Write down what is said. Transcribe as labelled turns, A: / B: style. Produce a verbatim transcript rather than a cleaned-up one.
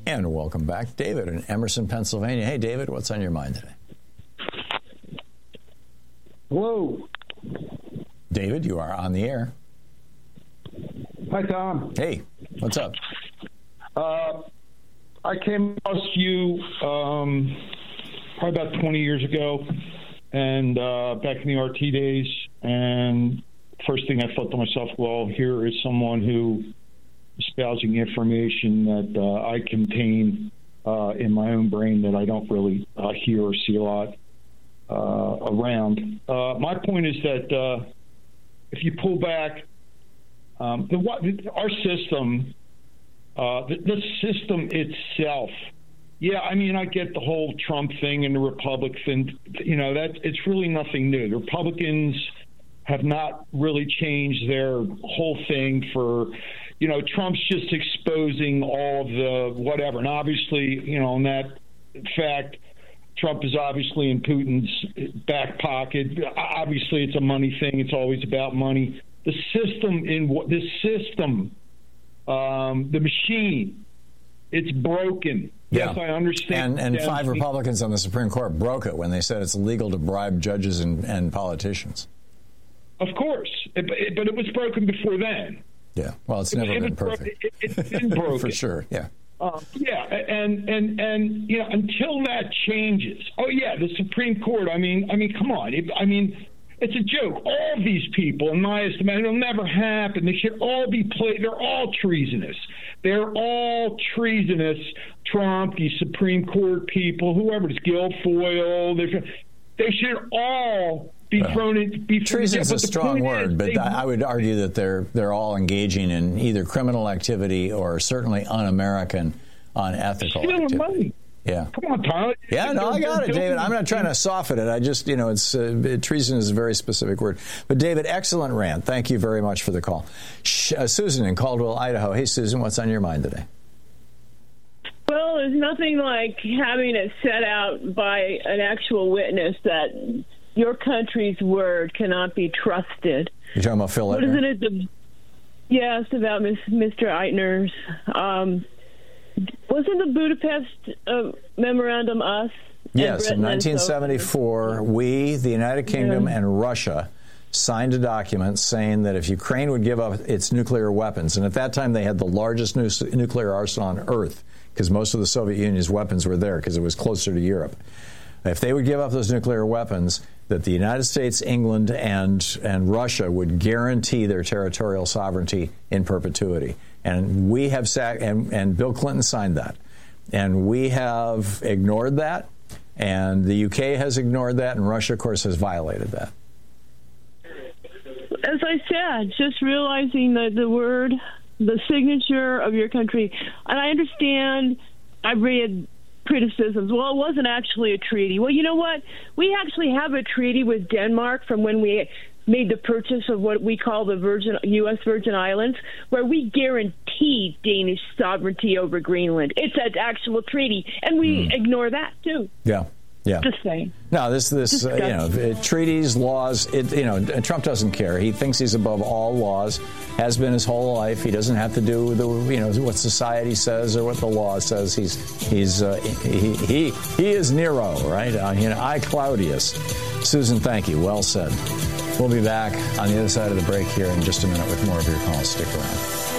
A: And welcome back, David in Emerson, Pennsylvania. Hey, David, what's on your mind today?
B: Hello.
A: David, you are on the air.
B: Hi, Tom.
A: Hey, what's up?
B: Uh, I came across you um, probably about twenty years ago, and uh, back in the R T days, and first thing I thought to myself, well, here is someone who is espousing information that uh, I contain uh, in my own brain that I don't really uh, hear or see a lot uh, around. Uh, my point is that uh, if you pull back, um, the, our system, uh, the, the system itself, yeah, I mean, I get the whole Trump thing and the Republicans, you know, that it's really nothing new. The Republicans have not really changed their whole thing for, you know, Trump's just exposing all of the whatever. And obviously, you know, in that fact, Trump is obviously in Putin's back pocket. Obviously, it's a money thing. It's always about money. The system in what the system, um, the machine, it's broken.
A: Yeah.
B: Yes, I understand.
A: And, and five Republicans on the Supreme Court broke it when they said it's illegal to bribe judges and, and politicians.
B: Of course, it, it, but it was broken before then.
A: Yeah, well, it's never
B: it,
A: been
B: it
A: perfect.
B: It, it's been broken.
A: For sure, yeah.
B: Uh, yeah, and, and, and, you know, until that changes. Oh, yeah, the Supreme Court, I mean, I mean, come on. It, I mean, it's a joke. All these people, in my estimation, it'll never happen. They should all be played. They're all treasonous. They're all treasonous. Trump, the Supreme Court people, whoever it is, Guilfoyle, they should all be thrown in. Be
A: treason is a strong word,
B: is,
A: but
B: they,
A: I would argue that they're they're all engaging in either criminal activity or certainly un-American, unethical activity.
B: Money.
A: Yeah.
B: Come on, Tyler.
A: Yeah, no, I got it, David. I'm not trying to soften it. I just, you know, it's uh, treason is a very specific word. But, David, excellent rant. Thank you very much for the call. Sh- uh, Susan in Caldwell, Idaho. Hey, Susan, what's on your mind today?
C: Well, there's nothing like having it set out by an actual witness that your country's word cannot be trusted.
A: You're talking about Phil
C: What
A: Eitner?
C: isn't it? The, yes, about Mister Eitner's. Um, wasn't the Budapest uh, Memorandum us?
A: Yes, in nineteen seventy-four, we, the United Kingdom, yeah. and Russia signed a document saying that if Ukraine would give up its nuclear weapons, and at that time they had the largest nu- nuclear arsenal on Earth, because most of the Soviet Union's weapons were there because it was closer to Europe. If they would give up those nuclear weapons, that the United States, England, and and Russia would guarantee their territorial sovereignty in perpetuity. And we have sac- and, and Bill Clinton signed that. And we have ignored that, and the U K has ignored that, and Russia, of course, has violated that.
C: As I said, just realizing that the word, the signature of your country, and I understand, I've read criticisms. Well, it wasn't actually a treaty. Well, you know what? We actually have a treaty with Denmark from when we made the purchase of what we call the Virgin U S Virgin Islands, where we guaranteed Danish sovereignty over Greenland. It's an actual treaty, and we mm. ignore that too.
A: Yeah. Yeah.
C: Just saying.
A: No, this, this, uh, you know, it, treaties, laws, it, you know, Trump doesn't care. He thinks he's above all laws, has been his whole life. He doesn't have to do the, you know, what society says or what the law says. He's, he's, uh, he, he, he is Nero, right? Uh, you know, I, Claudius. Susan, thank you. Well said. We'll be back on the other side of the break here in just a minute with more of your calls. Stick around.